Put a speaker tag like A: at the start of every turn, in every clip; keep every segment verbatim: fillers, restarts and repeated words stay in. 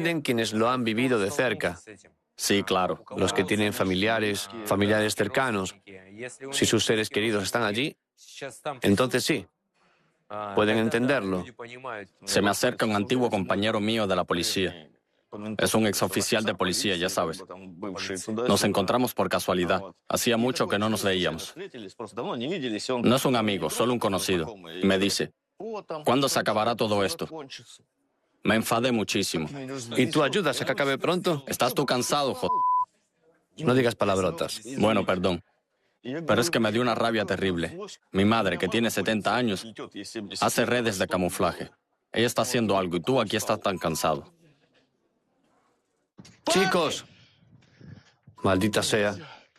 A: entienden quienes lo han vivido de cerca.
B: Sí, claro.
A: Los que tienen familiares, familiares cercanos. Si sus seres queridos están allí, entonces sí, pueden entenderlo.
B: Se me acerca un antiguo compañero mío de la policía. Es un exoficial de policía, ya sabes. Nos encontramos por casualidad. Hacía mucho que no nos veíamos. No es un amigo, solo un conocido. Y me dice, ¿cuándo se acabará todo esto? Me enfadé muchísimo.
A: ¿Y tú ayudas a que acabe pronto?
B: ¿Estás tú cansado, joder?
A: No digas palabrotas.
B: Bueno, perdón. Pero es que me dio una rabia terrible. Mi madre, que tiene setenta años, hace redes de camuflaje. Ella está haciendo algo y tú aquí estás tan cansado.
A: ¡Chicos! Maldita sea.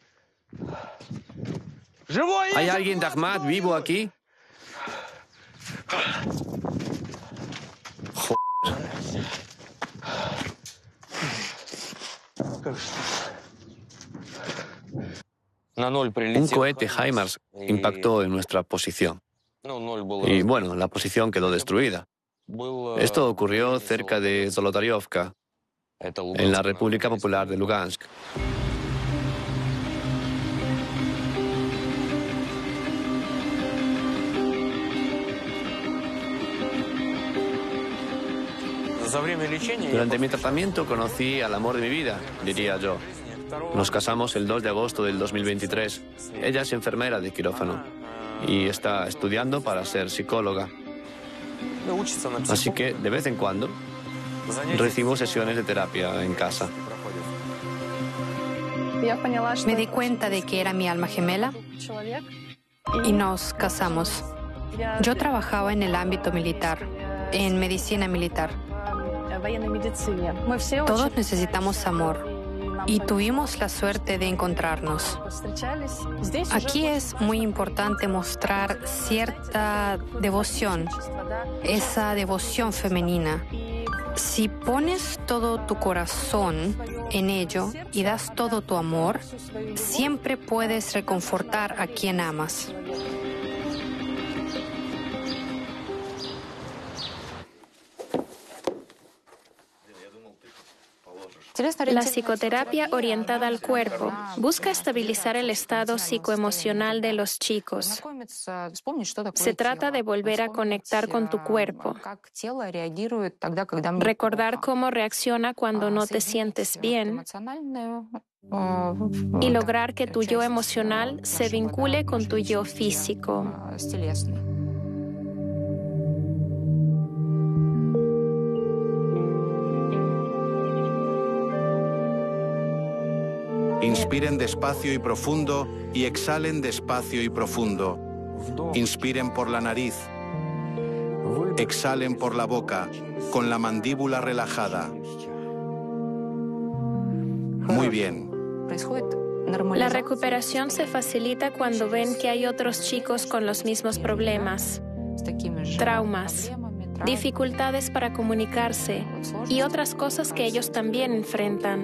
A: ¿Hay alguien de Ahmad vivo aquí? Un cohete HIMARS impactó en nuestra posición. Y bueno, la posición quedó destruida. Esto ocurrió cerca de Zolotaryovka, en la República Popular de Lugansk. Durante mi tratamiento conocí al amor de mi vida, diría yo. Nos casamos el dos de agosto del dos mil veintitrés. Ella es enfermera de quirófano y está estudiando para ser psicóloga. Así que, de vez en cuando, recibo sesiones de terapia en casa.
C: Me di cuenta de que era mi alma gemela y nos casamos. Yo trabajaba en el ámbito militar, en medicina militar. Todos necesitamos amor y tuvimos la suerte de encontrarnos. Aquí es muy importante mostrar cierta devoción, esa devoción femenina. Si pones todo tu corazón en ello y das todo tu amor, siempre puedes reconfortar a quien amas.
D: La psicoterapia orientada al cuerpo busca estabilizar el estado psicoemocional de los chicos. Se trata de volver a conectar con tu cuerpo, recordar cómo reacciona cuando no te sientes bien y lograr que tu yo emocional se vincule con tu yo físico.
E: Inspiren despacio y profundo y exhalen despacio y profundo. Inspiren por la nariz. Exhalen por la boca, con la mandíbula relajada. Muy bien.
D: La recuperación se facilita cuando ven que hay otros chicos con los mismos problemas, traumas, dificultades para comunicarse y otras cosas que ellos también enfrentan.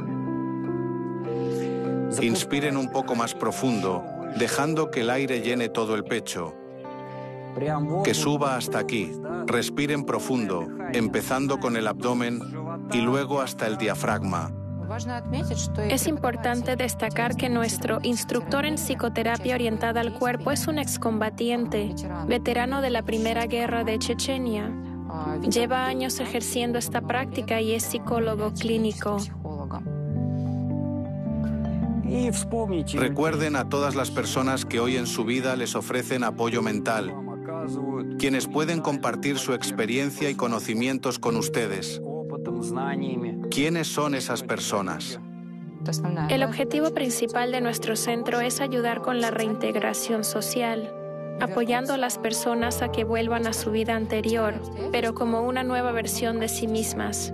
E: Inspiren un poco más profundo, dejando que el aire llene todo el pecho. Que suba hasta aquí. Respiren profundo, empezando con el abdomen y luego hasta el diafragma.
D: Es importante destacar que nuestro instructor en psicoterapia orientada al cuerpo es un excombatiente, veterano de la Primera Guerra de Chechenia. Lleva años ejerciendo esta práctica y es psicólogo clínico.
E: Recuerden a todas las personas que hoy en su vida les ofrecen apoyo mental, quienes pueden compartir su experiencia y conocimientos con ustedes. ¿Quiénes son esas personas?
D: El objetivo principal de nuestro centro es ayudar con la reintegración social, apoyando a las personas a que vuelvan a su vida anterior, pero como una nueva versión de sí mismas.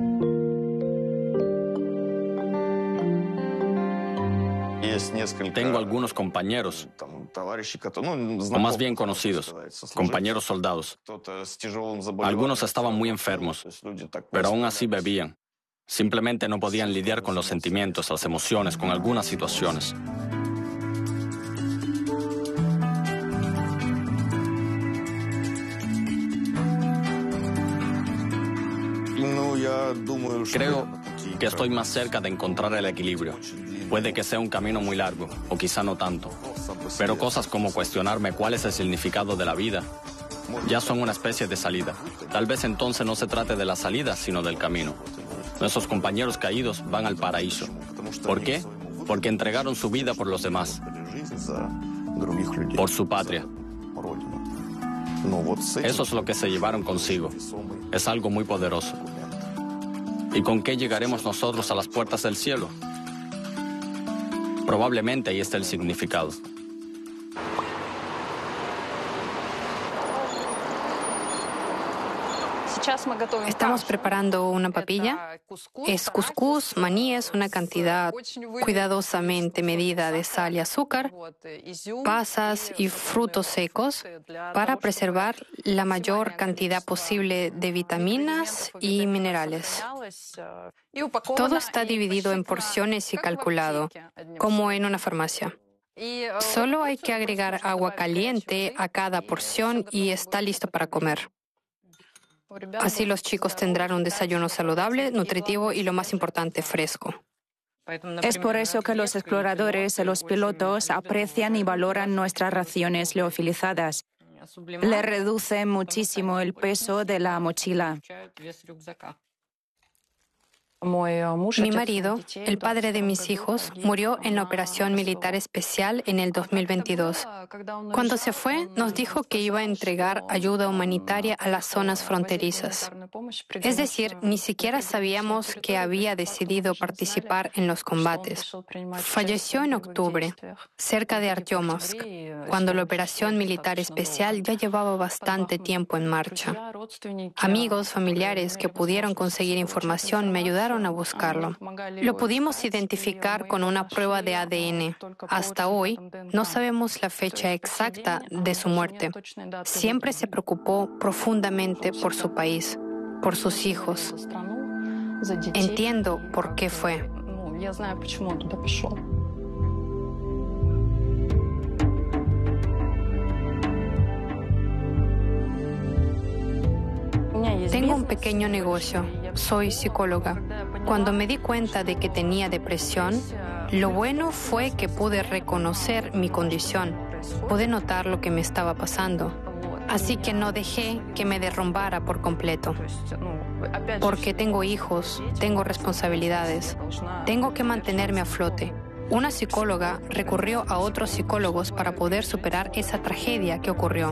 B: Tengo algunos compañeros, o más bien conocidos, compañeros soldados. Algunos estaban muy enfermos, pero aún así bebían. Simplemente no podían lidiar con los sentimientos, las emociones, con algunas situaciones. Creo que estoy más cerca de encontrar el equilibrio. Puede que sea un camino muy largo, o quizá no tanto. Pero cosas como cuestionarme cuál es el significado de la vida ya son una especie de salida. Tal vez entonces no se trate de la salida, sino del camino. Nuestros compañeros caídos van al paraíso. ¿Por qué? Porque entregaron su vida por los demás, por su patria. Eso es lo que se llevaron consigo. Es algo muy poderoso. ¿Y con qué llegaremos nosotros a las puertas del cielo? Probablemente ahí está el significado.
C: Estamos preparando una papilla. Es cuscús, maníes, una cantidad cuidadosamente medida de sal y azúcar, pasas y frutos secos para preservar la mayor cantidad posible de vitaminas y minerales. Todo está dividido en porciones y calculado, como en una farmacia. Solo hay que agregar agua caliente a cada porción y está listo para comer. Así los chicos tendrán un desayuno saludable, nutritivo y, lo más importante, fresco.
F: Es por eso que los exploradores y los pilotos aprecian y valoran nuestras raciones liofilizadas. Le reduce muchísimo el peso de la mochila.
C: Mi marido, el padre de mis hijos, murió en la operación militar especial en el dos mil veintidós. Cuando se fue, nos dijo que iba a entregar ayuda humanitaria a las zonas fronterizas. Es decir, ni siquiera sabíamos que había decidido participar en los combates. Falleció en octubre, cerca de Artyomovsk, cuando la operación militar especial ya llevaba bastante tiempo en marcha. Amigos, familiares que pudieron conseguir información me ayudaron a buscarlo. Lo pudimos identificar con una prueba de A D N. Hasta hoy no sabemos la fecha exacta de su muerte. Siempre se preocupó profundamente por su país, por sus hijos. Entiendo por qué fue. Tengo un pequeño negocio. Soy psicóloga. Cuando me di cuenta de que tenía depresión, lo bueno fue que pude reconocer mi condición. Pude notar lo que me estaba pasando. Así que no dejé que me derrumbara por completo. Porque tengo hijos, tengo responsabilidades. Tengo que mantenerme a flote. Una psicóloga recurrió a otros psicólogos para poder superar esa tragedia que ocurrió.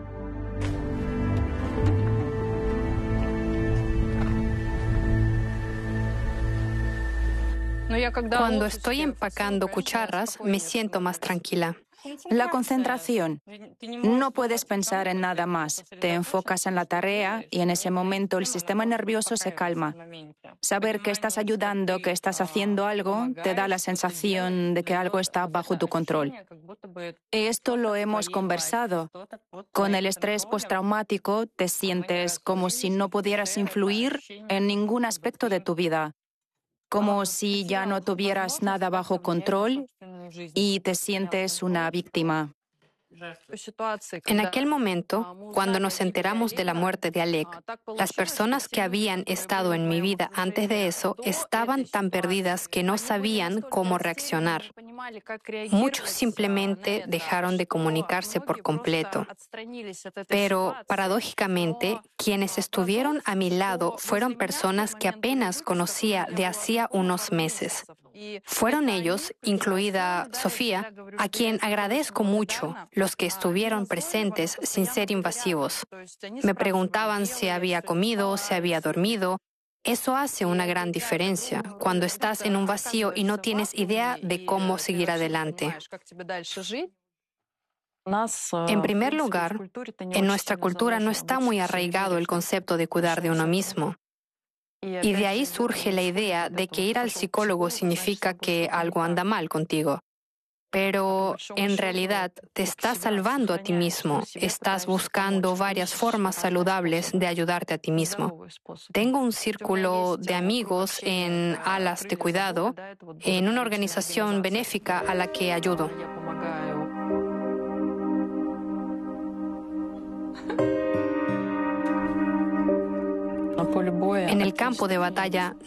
C: Cuando estoy empacando cucharas, me siento más tranquila.
F: La concentración. No puedes pensar en nada más. Te enfocas en la tarea y en ese momento el sistema nervioso se calma. Saber que estás ayudando, que estás haciendo algo, te da la sensación de que algo está bajo tu control. Y esto lo hemos conversado. Con el estrés postraumático te sientes como si no pudieras influir en ningún aspecto de tu vida. Como si ya no tuvieras nada bajo control y te sientes una víctima.
C: En aquel momento, cuando nos enteramos de la muerte de Oleg, las personas que habían estado en mi vida antes de eso estaban tan perdidas que no sabían cómo reaccionar. Muchos simplemente dejaron de comunicarse por completo. Pero, paradójicamente, quienes estuvieron a mi lado fueron personas que apenas conocía de hacía unos meses. Fueron ellos, incluida Sofía, a quien agradezco mucho, los que estuvieron presentes sin ser invasivos. Me preguntaban si había comido, si había dormido. Eso hace una gran diferencia cuando estás en un vacío y no tienes idea de cómo seguir adelante. En primer lugar, en nuestra cultura no está muy arraigado el concepto de cuidar de uno mismo. Y de ahí surge la idea de que ir al psicólogo significa que algo anda mal contigo. Pero en realidad te estás salvando a ti mismo. Estás buscando varias formas saludables de ayudarte a ti mismo. Tengo un círculo de amigos en Alas de Cuidado, en una organización benéfica a la que ayudo. En el campo de batalla